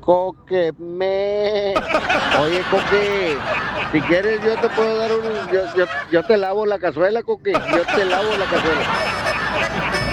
Coque, me. Oye, Coque, si quieres yo te puedo dar un... yo te lavo la cazuela, Coque. Yo te lavo la cazuela.